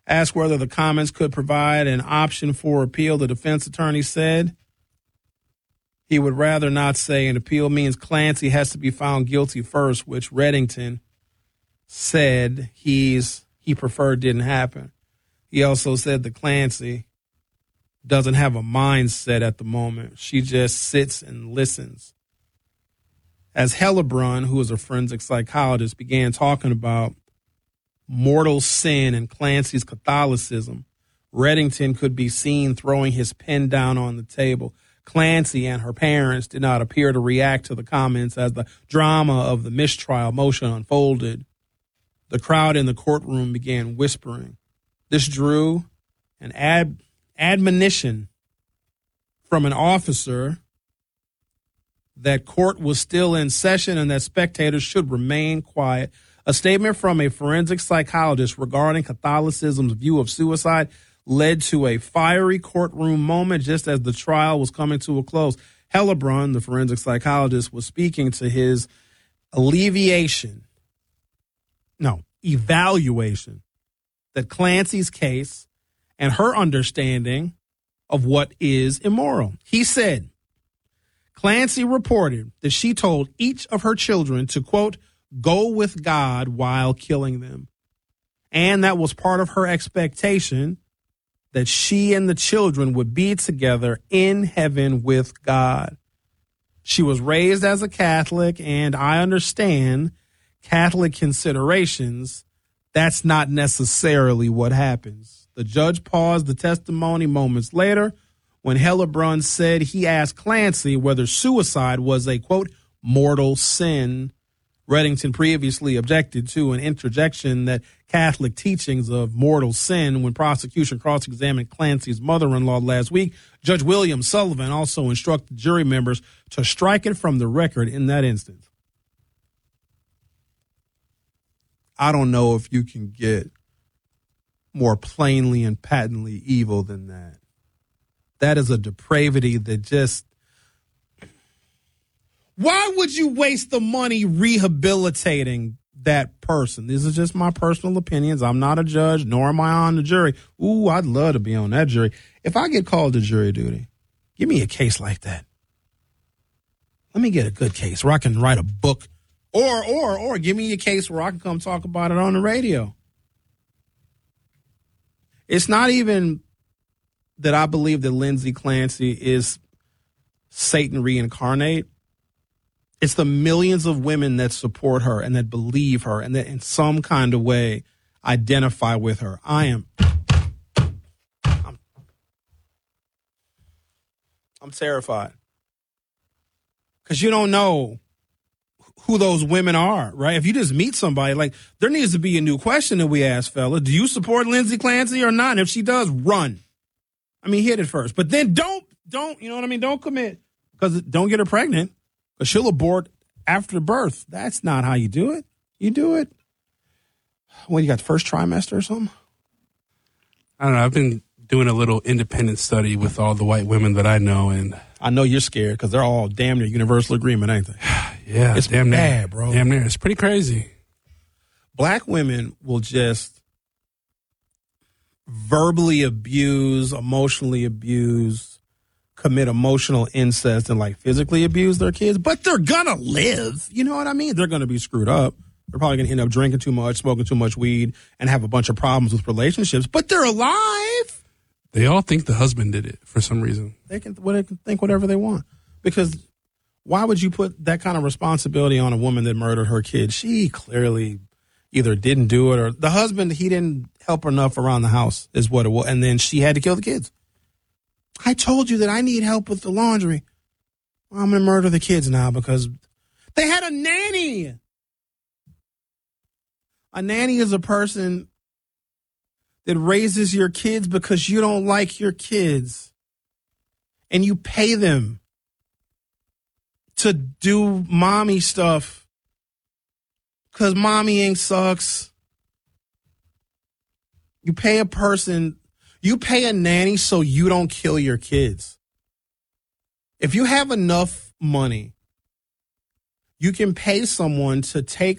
Asked whether the comments could provide an option for appeal, the defense attorney said he would rather not say an appeal means Clancy has to be found guilty first, which Reddington said he preferred didn't happen. He also said that Clancy doesn't have a mindset at the moment. She just sits and listens. As Hellebrun, who is a forensic psychologist, began talking about mortal sin and Clancy's Catholicism, Reddington could be seen throwing his pen down on the table. Clancy and her parents did not appear to react to the comments as the drama of the mistrial motion unfolded. The crowd in the courtroom began whispering. This drew an admonition from an officer that court was still in session and that spectators should remain quiet. A statement from a forensic psychologist regarding Catholicism's view of suicide led to a fiery courtroom moment just as the trial was coming to a close. Hellebrun, the forensic psychologist, was speaking to his evaluation that Clancy's case and her understanding of what is immoral. He said, Clancy reported that she told each of her children to, quote, go with God while killing them. And that was part of her expectation that she and the children would be together in heaven with God. She was raised as a Catholic, and I understand Catholic considerations. That's not necessarily what happens. The judge paused the testimony moments later when Hellebrun said he asked Clancy whether suicide was a, quote, mortal sin. Reddington previously objected to an interjection that Catholic teachings of mortal sin when prosecution cross-examined Clancy's mother-in-law last week. Judge William Sullivan also instructed jury members to strike it from the record in that instance. I don't know if you can get more plainly and patently evil than that. That is a depravity that just... Why would you waste the money rehabilitating that person? These are just my personal opinions. I'm not a judge, nor am I on the jury. Ooh, I'd love to be on that jury. If I get called to jury duty, give me a case like that. Let me get a good case where I can write a book, or give me a case where I can come talk about it on the radio. It's not even that I believe that Lindsay Clancy is Satan reincarnate. It's the millions of women that support her and that believe her and that in some kind of way identify with her. I'm terrified because you don't know who those women are, right? If you just meet somebody, like, there needs to be a new question that we ask, fella. Do you support Lindsay Clancy or not? And if she does, run. I mean, hit it first. But then don't, you know what I mean? Don't commit, because don't get her pregnant, because she'll abort after birth. That's not how you do it. You do it. What, you got the first trimester or something? I don't know. I've been doing a little independent study with all the white women that I know, and I know you're scared because they're all damn near universal agreement, ain't they? Yeah, it's damn bad, near, bro. Damn near. It's pretty crazy. Black women will just verbally abuse, emotionally abuse, commit emotional incest, and like physically abuse their kids, but they're gonna live. You know what I mean? They're gonna be screwed up. They're probably gonna end up drinking too much, smoking too much weed, and have a bunch of problems with relationships, but they're alive. They all think the husband did it for some reason. They can think whatever they want, because why would you put that kind of responsibility on a woman that murdered her kid? She clearly either didn't do it, or the husband, he didn't help her enough around the house is what it was. And then she had to kill the kids. I told you that I need help with the laundry. Well, I'm going to murder the kids now because they had a nanny. A nanny is a person that raises your kids because you don't like your kids. And you pay them to do mommy stuff because mommying sucks. You pay a person, you pay a nanny so you don't kill your kids. If you have enough money, you can pay someone to take